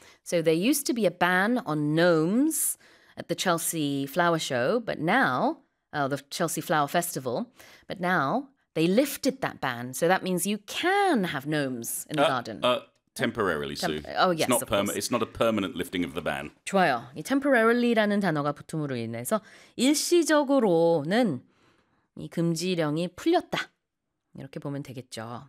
So there used to be a ban on gnomes at the Chelsea Flower Show, but now, the Chelsea Flower Festival, but now they lifted that ban. So that means you can have gnomes in the garden. Temporarily, Sue. yes, of course. It's not a permanent lifting of the ban. 좋아요. 이 temporarily라는 단어가 붙음으로 인해서 일시적으로는 이 금지령이 풀렸다. 이렇게 보면 되겠죠.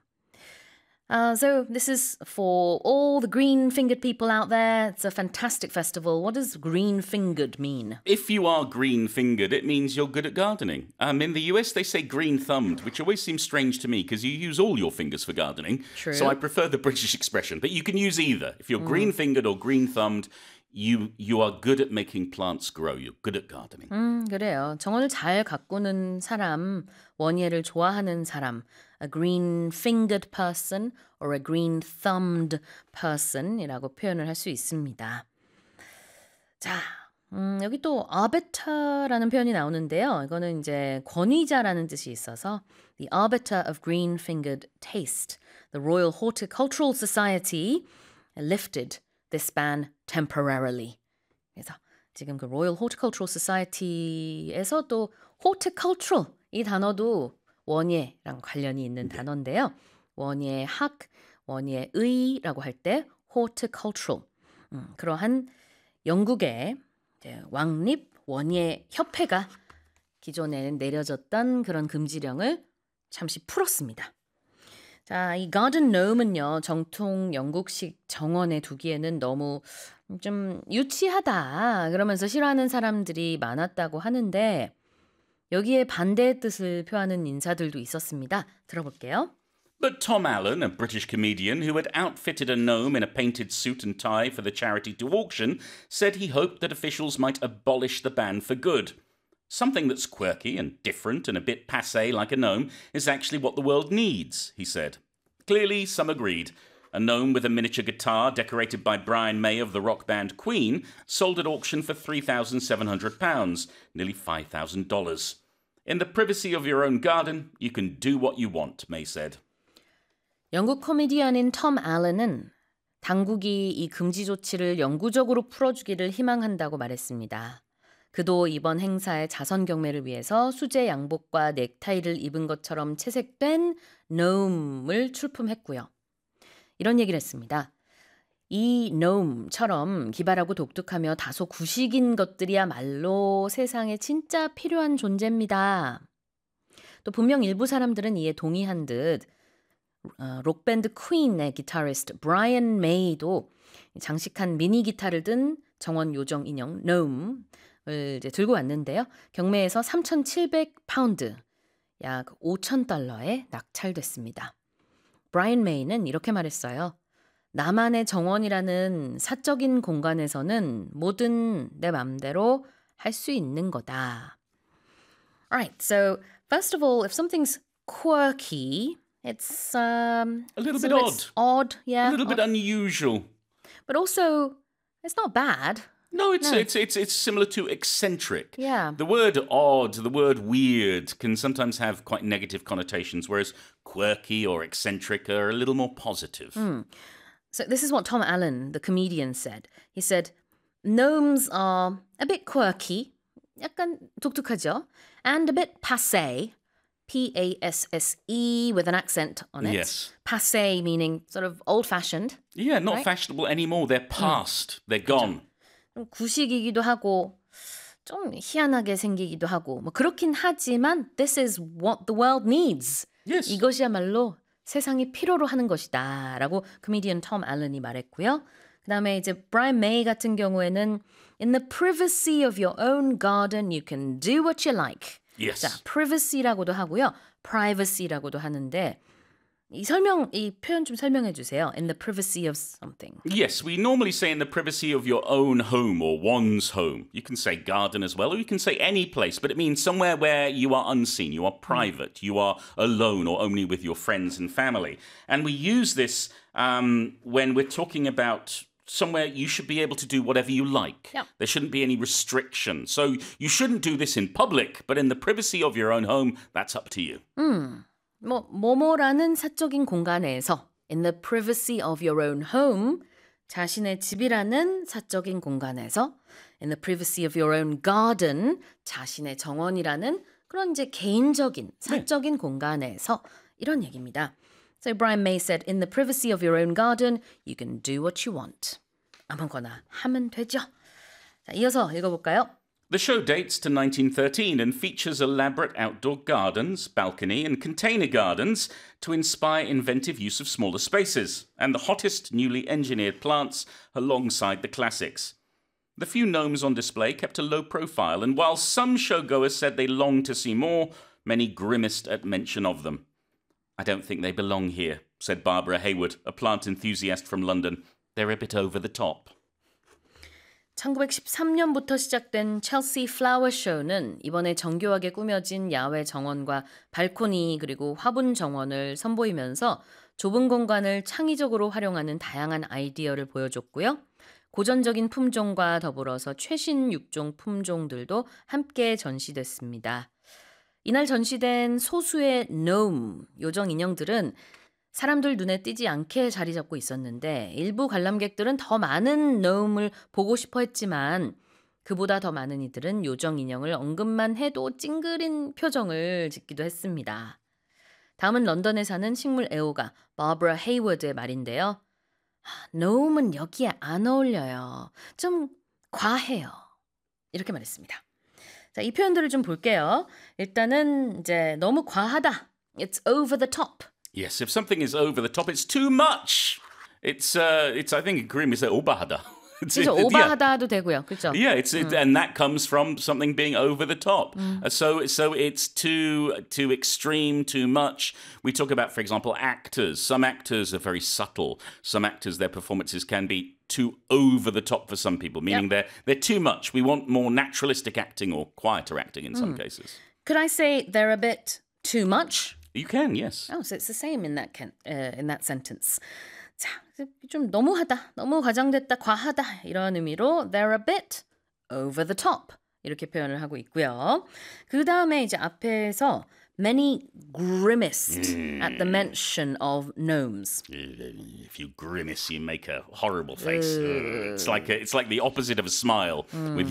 So this is for all the green-fingered people out there. It's a fantastic festival. What does green-fingered mean? If you are green-fingered, it means you're good at gardening. In the US, they say green-thumbed, which always seems strange to me because you use all your fingers for gardening. True. So I prefer the British expression. But you can use either. If you're green-fingered or green-thumbed, you are good at making plants grow. You're good at gardening. 그래요. 정원을 잘 가꾸는 사람, 원예를 좋아하는 사람, a green-fingered person or a green-thumbed person이라고 표현을 할 수 있습니다. 자, 여기 또 arbiter라는 표현이 나오는데요. 이거는 이제 권위자라는 뜻이 있어서 the arbiter of green-fingered taste. The Royal Horticultural Society lifted this ban temporarily. 그래서 지금 그 Royal Horticultural Society에서 또 horticultural 이 단어도 원예랑 관련이 있는 단어인데요. 원예학, 원예의라고 할 때 horticultural. 그러한 영국의 왕립 원예 협회가 기존에는 내려졌던 그런 금지령을 잠시 풀었습니다. 자, 이 garden gnome은요, 정통 영국식 정원에 두기에는 너무 좀 유치하다 그러면서 싫어하는 사람들이 많았다고 하는데 여기에 반대의 뜻을 표하는 인사들도 있었습니다. 들어볼게요. But Tom Allen, a British comedian who had outfitted a gnome in a painted suit and tie for the charity to auction, said he hoped that officials might abolish the ban for good. Something that's quirky and different and a bit passé like a gnome is actually what the world needs, he said. Clearly, some agreed. A gnome with a miniature guitar decorated by Brian May of the rock band Queen sold at auction for £3,700, nearly $5,000. In the privacy of your own garden, you can do what you want, May said. 영국 코미디언인 톰 알렌은 당국이 이 금지 조치를 영구적으로 풀어주기를 희망한다고 말했습니다. 그도 이번 행사의 자선 경매를 위해서 수제 양복과 넥타이를 입은 것처럼 채색된 gnome을 출품했고요. 이런 얘기를 했습니다. 이 gnome처럼 기발하고 독특하며 다소 구식인 것들이야말로 세상에 진짜 필요한 존재입니다. 또 분명 일부 사람들은 이에 동의한 듯 록밴드 퀸의 기타리스트 브라이언 메이도 장식한 미니 기타를 든 정원 요정 인형 gnome을 이제 들고 왔는데요. 경매에서 3,700파운드, 약 5,000달러에 낙찰됐습니다. 브라이언 메이는 이렇게 말했어요. 나만의 정원이라는 사적인 공간에서는 뭐든 내 맘대로 할 수 있는 거다. Alright, so first of all, if something's quirky, it's A little bit odd. Odd, yeah. A little bit unusual. But also, it's not bad. No, it's similar to eccentric. Yeah. The word odd, the word weird can sometimes have quite negative connotations, whereas quirky or eccentric are a little more positive. So this is what Tom Allen, the comedian, said. He said, gnomes are a bit quirky, 약간 독특하죠, and a bit passé, P-A-S-S-E with an accent on it. Yes. Passé meaning sort of old-fashioned. Yeah, not right? fashionable anymore. They're past. They're gone. 좀 구식이기도 하고 좀 희한하게 생기기도 하고 뭐 그렇긴 하지만 this is what the world needs. Yes. 이것이야말로 세상이 필요로 하는 것이다 라고 코미디언 톰 알렌이 말했고요. 그 다음에 이제 브라이언 메이 같은 경우에는 In the privacy of your own garden, you can do what you like. Yes. 자, privacy라고도 하고요. privacy라고도 하는데 이 표현 좀 설명해 주세요. In the privacy of something. Yes, we normally say in the privacy of your own home or one's home. You can say garden as well, or you can say any place, but it means somewhere where you are unseen, you are private, you are alone or only with your friends and family. And we use this when we're talking about somewhere you should be able to do whatever you like. Yep. There shouldn't be any restriction. So you shouldn't do this in public, but in the privacy of your own home, that's up to you. 뭐뭐라는 사적인 공간에서 in the privacy of your own home 자신의 집이라는 사적인 공간에서 in the privacy of your own garden, 자신의 정원이라는 그런 이제 개인적인 사적인 공간에서 이런 얘기입니다. So Brian May said, in the privacy of your own garden, you can do what you want. 아무거나 하면 되죠. 자, 이어서 읽어볼까요? The show dates to 1913 and features elaborate outdoor gardens, balcony, and container gardens to inspire inventive use of smaller spaces, and the hottest newly engineered plants alongside the classics. The few gnomes on display kept a low profile, and while some showgoers said they longed to see more, many grimaced at mention of them. I don't think they belong here, said Barbara Hayward, a plant enthusiast from London. They're a bit over the top. 1913년부터 시작된 첼시 플라워 쇼는 이번에 정교하게 꾸며진 야외 정원과 발코니 그리고 화분 정원을 선보이면서 좁은 공간을 창의적으로 활용하는 다양한 아이디어를 보여줬고요. 고전적인 품종과 더불어서 최신 육종 품종들도 함께 전시됐습니다. 이날 전시된 소수의 gnome, 요정 인형들은 사람들 눈에 띄지 않게 자리 잡고 있었는데 일부 관람객들은 더 많은 gnome을 보고 싶어 했지만 그보다 더 많은 이들은 요정 인형을 언급만 해도 찡그린 표정을 짓기도 했습니다. 다음은 런던에 사는 식물 애호가 바브라 헤이워드의 말인데요. gnome은 여기에 안 어울려요. 좀 과해요. 이렇게 말했습니다. 자, 이 표현들을 좀 볼게요. 일단은 이제 너무 과하다. It's over the top. Yes, if something is over the top, it's too much. It's I think grim is 오바하다. 그렇죠. 오바하다도 되고요. 그렇죠. Yeah, and that comes from something being over the top. So it's too extreme, too much. We talk about, for example, actors. Some actors are very subtle. Some actors, their performances can be too over the top for some people, meaning they're too much. We want more naturalistic acting or quieter acting in some cases. Could I say they're a bit too much? You can, yes. Oh, so it's the same in that sentence. 자, 좀 너무하다, 너무 과장됐다, 과하다 이런 의미로 they're a bit over the top 이렇게 표현을 하고 있고요. 그 다음에 이제 앞에서 many grimaced at the mention of gnomes. If you grimace, you make a horrible face. It's like the opposite of a smile with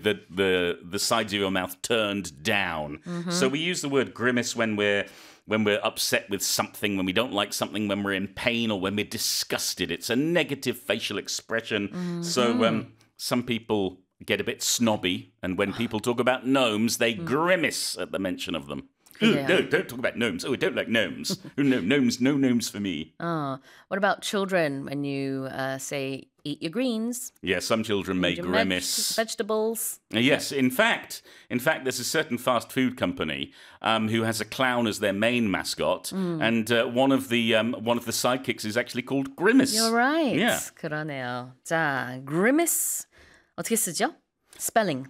the sides of your mouth turned down. So we use the word grimace when we're upset with something, when we don't like something, when we're in pain or when we're disgusted. It's a negative facial expression. So some people get a bit snobby, and when people talk about gnomes, they grimace at the mention of them. No, don't talk about gnomes. Oh, I don't like gnomes. No gnomes for me. What about children when you say, eat your greens? Yeah, some children may grimace. Vegetables. Yes, in fact, there's a certain fast food company who has a clown as their main mascot, and one of the sidekicks is actually called Grimace. You're right. Yeah. 그러네요. 자, grimace 어떻게 쓰죠? Spelling.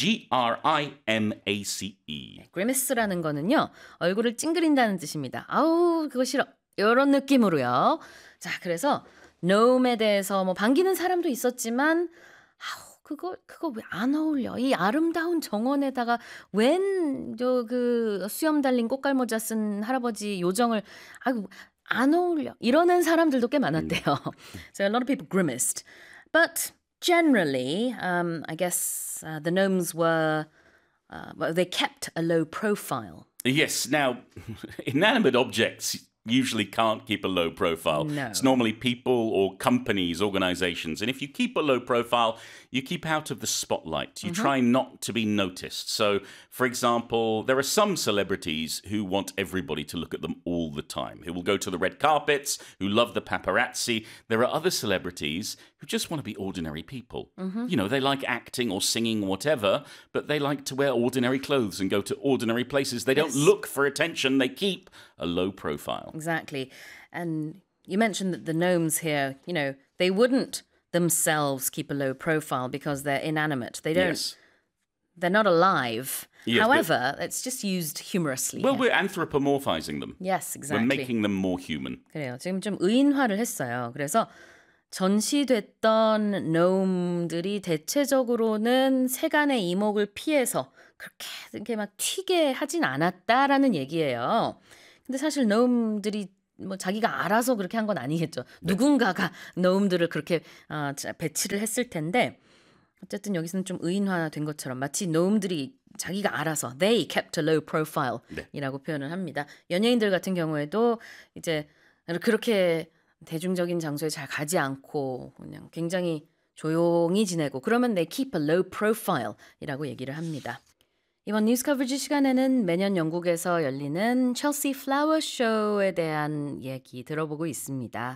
Grimace. grimace라는 거는요. 얼굴을 찡그린다는 뜻입니다. 아우 그거 싫어. 이런 느낌으로요. 자 그래서 gnome에 대해서 뭐 반기는 사람도 있었지만 아우 그거 왜 안 어울려. 이 아름다운 정원에다가 웬 그 수염 달린 꽃갈모자 쓴 할아버지 요정을 아이고 안 어울려. 이러는 사람들도 꽤 많았대요. So a lot of people grimaced. But generally, I guess the gnomes were, they kept a low profile. Yes, now, inanimate objects usually can't keep a low profile. No. It's normally people or companies, organizations. And if you keep a low profile, you keep out of the spotlight. You try not to be noticed. So, for example, there are some celebrities who want everybody to look at them all the time, who will go to the red carpets, who love the paparazzi. There are other celebrities who just want to be ordinary people. You know, they like acting or singing or whatever, but they like to wear ordinary clothes and go to ordinary places. They don't look for attention. They keep a low profile. Exactly. And you mentioned that the gnomes here, you know, they wouldn't themselves keep a low profile because they're inanimate. They don't. Yes. They're not alive. Yes, However, it's just used humorously. Well, here. we're anthropomorphizing them. Yes, exactly. We're making them more human. 그래요. 지금 좀 의인화를 했어요. 그래서 전시됐던 gnome들이 대체적으로는 세간의 이목을 피해서 그렇게 막 튀게 하진 않았다라는 얘기예요. 근데 사실 gnome들이 뭐 자기가 알아서 그렇게 한 건 아니겠죠. 누군가가 놈들을 그렇게 배치를 했을 텐데 어쨌든 여기서는 좀 의인화된 것처럼 마치 놈들이 자기가 알아서 they kept a low profile 이라고 표현을 합니다. 연예인들 같은 경우에도 이제 그렇게 대중적인 장소에 잘 가지 않고 그냥 굉장히 조용히 지내고 그러면 they keep a low profile 이라고 얘기를 합니다. 이번 뉴스 커버지 시간에는 매년 영국에서 열리는 첼시 플라워 쇼에 대한 얘기 들어보고 있습니다.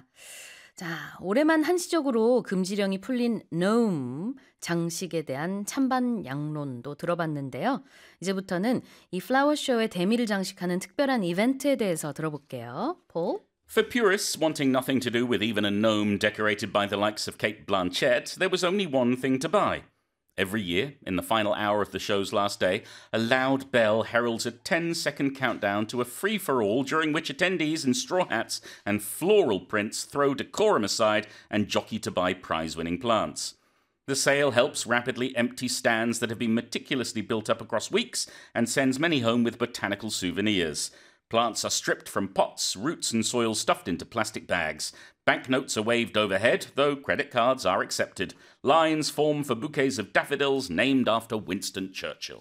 자, 올해만 한시적으로 금지령이 풀린 gnome 장식에 대한 찬반 양론도 들어봤는데요. 이제부터는 이 플라워 쇼의 대미를 장식하는 특별한 이벤트에 대해서 들어볼게요. 폴? For purists wanting nothing to do with even a gnome decorated by the likes of Kate Blanchett, there was only one thing to buy. Every year, in the final hour of the show's last day, a loud bell heralds a 10-second countdown to a free-for-all during which attendees in straw hats and floral prints throw decorum aside and jockey to buy prize-winning plants. The sale helps rapidly empty stands that have been meticulously built up across weeks and sends many home with botanical souvenirs. Plants are stripped from pots, roots and soil stuffed into plastic bags. Banknotes are waved overhead, though credit cards are accepted. Lines form for bouquets of daffodils named after Winston Churchill.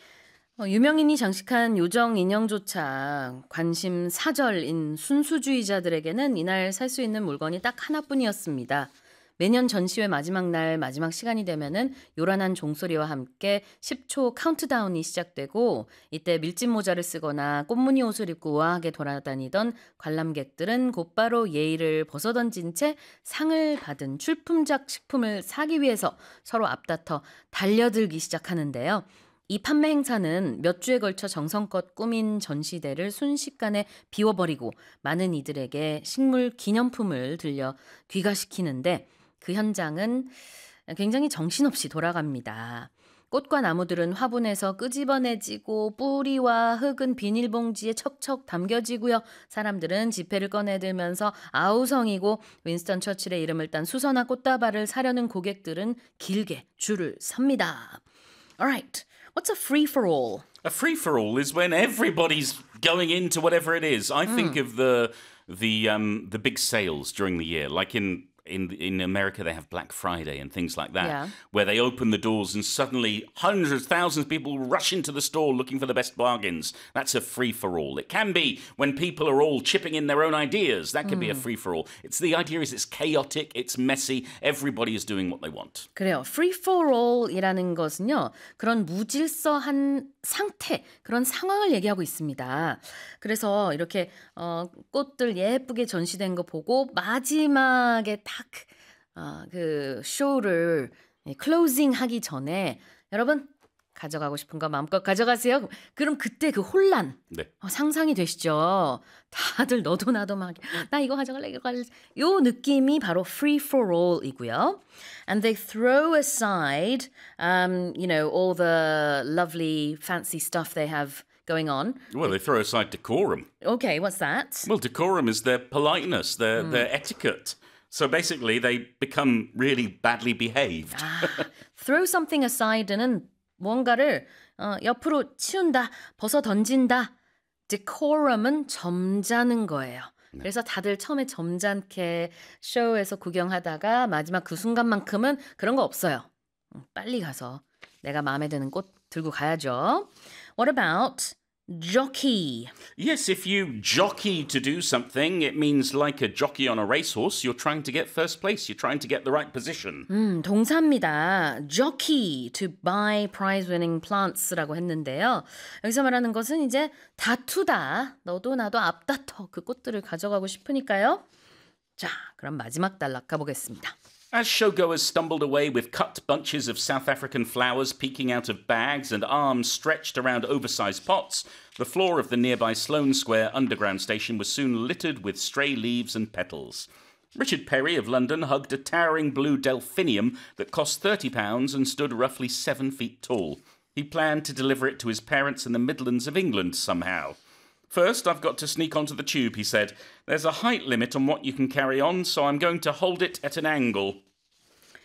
유명인이 장식한 요정 인형조차 관심 사절인 순수주의자들에게는 이날 살 수 있는 물건이 딱 하나뿐이었습니다. 매년 전시회 마지막 날 마지막 시간이 되면은 요란한 종소리와 함께 10초 카운트다운이 시작되고 이때 밀짚 모자를 쓰거나 꽃무늬 옷을 입고 우아하게 돌아다니던 관람객들은 곧바로 예의를 벗어던진 채 상을 받은 출품작 식품을 사기 위해서 서로 앞다퉈 달려들기 시작하는데요. 이 판매 행사는 몇 주에 걸쳐 정성껏 꾸민 전시대를 순식간에 비워버리고 많은 이들에게 식물 기념품을 들려 귀가시키는데 그 현장은 굉장히 정신없이 돌아갑니다. 꽃과 나무들은 화분에서 끄집어내지고 뿌리와 흙은 비닐봉지에 척척 담겨지고요. 사람들은 지폐를 꺼내들면서 아우성이고 윈스턴 처칠의 이름을 딴 수선화 꽃다발을 사려는 고객들은 길게 줄을 섭니다. Alright, what's a free-for-all? A free-for-all is when everybody's going into whatever it is. I think of the big sales during the year, like in America, they have Black Friday and things like that, where they open the doors and suddenly hundreds, thousands of people rush into the store looking for the best bargains. That's a free-for-all. It can be when people are all chipping in their own ideas. That can be a free-for-all. The idea is it's chaotic, it's messy, everybody is doing what they want. 그래요. free-for-all이라는 것은요. 그런 무질서한 상태, 그런 상황을 얘기하고 있습니다. 그래서 이렇게 꽃들 예쁘게 전시된 거 보고 마지막에 딱 그 쇼를 클로징 하기 전에 여러분 가져가고 싶은 거 마음껏 가져가세요. 그럼 그때 그 혼란 상상이 되시죠? 다들 너도 나도 막 나 이거 가져갈래 이거 가져갈래 요 느낌이 바로 free for all이고요. And they throw aside all the lovely fancy stuff they have going on. Well, they throw aside decorum. Okay, what's that? Well, decorum is their politeness, their etiquette. So basically, they become really badly behaved. Throw something aside는 뭔가를 옆으로 치운다, 벗어 던진다. Decorum은 점잖은 거예요. 그래서 다들 처음에 점잖게 쇼에서 구경하다가 마지막 그 순간만큼은 그런 거 없어요. 빨리 가서 내가 마음에 드는 꽃 들고 가야죠. What about jockey? Yes, if you jockey to do something, it means like a jockey on a racehorse, you're trying to get first place, you're trying to get the right position. 동사입니다. jockey, to buy prize-winning plants라고 했는데요. 여기서 말하는 것은 이제 다투다, 너도 나도 앞다퉈 그 꽃들을 가져가고 싶으니까요. 자, 그럼 마지막 단락 가보겠습니다. As showgoers stumbled away with cut bunches of South African flowers peeking out of bags and arms stretched around oversized pots, the floor of the nearby Sloane Square underground station was soon littered with stray leaves and petals. Richard Perry of London hugged a towering blue delphinium that cost £30 and stood roughly 7 feet tall. He planned to deliver it to his parents in the Midlands of England somehow. First, I've got to sneak onto the tube, he said. There's a height limit on what you can carry on, so I'm going to hold it at an angle.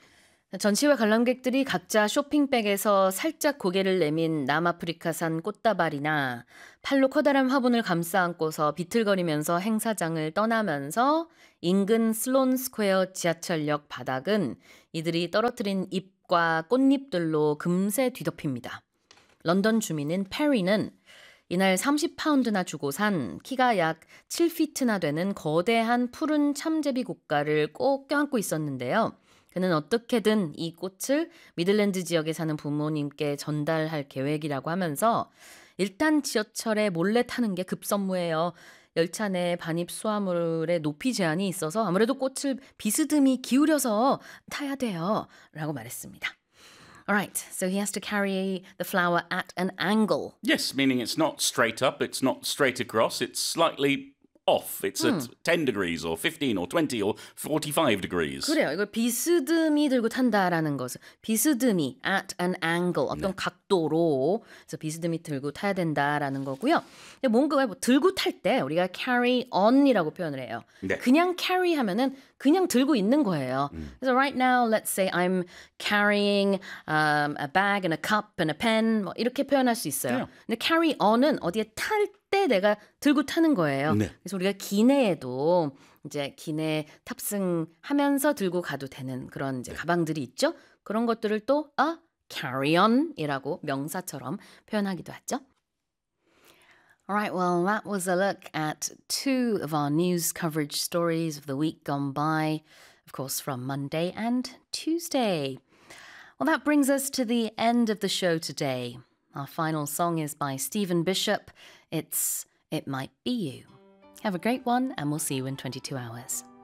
전시회 관람객들이 각자 쇼핑백에서 살짝 고개를 내민 남아프리카산 꽃다발이나 팔로 커다란 화분을 감싸 안고서 비틀거리면서 행사장을 떠나면서 인근 슬론 스퀘어 지하철역 바닥은 이들이 떨어뜨린 잎과 꽃잎들로 금세 뒤덮입니다. 런던 주민인 페리는 이날 30파운드나 주고 산 키가 약 7피트나 되는 거대한 푸른 참제비 고가를 꼭 껴안고 있었는데요. 그는 어떻게든 이 꽃을 미들랜드 지역에 사는 부모님께 전달할 계획이라고 하면서 일단 지하철에 몰래 타는 게 급선무예요. 열차 내 반입 수화물에 높이 제한이 있어서 아무래도 꽃을 비스듬히 기울여서 타야 돼요. 라고 말했습니다. Alright, so he has to carry the flower at an angle. Yes, meaning it's not straight up, it's not straight across, it's slightly off. It's at 10 degrees or 15 or 20 or 45 degrees. 그래요. 이걸 비스듬히 들고 탄다라는 것은 비스듬히 at an angle 어떤 각도로 그래서 비스듬히 들고 타야 된다라는 거고요. 근데 뭔가 뭐 들고 탈 때 우리가 carry on이라고 표현을 해요. 네. 그냥 carry 하면은 그냥 들고 있는 거예요. 그래서 right now, let's say I'm carrying a bag and a cup and a pen 뭐 이렇게 표현할 수 있어요. Yeah. 근데 carry on은 어디에 탈 때 내가 들고 타는 거예요. 네. 그래서 우리가 기내에도 이제 기내 탑승하면서 들고 가도 되는 그런 이제 가방들이 있죠. 그런 것들을 또 carry-on이라고 명사처럼 표현하기도 하죠. Alright, well, that was a look at two of our news coverage stories of the week gone by, of course, from Monday and Tuesday. Well, that brings us to the end of the show today. Our final song is by Stephen Bishop. It's It Might Be You. Have a great one, and we'll see you in 22 hours.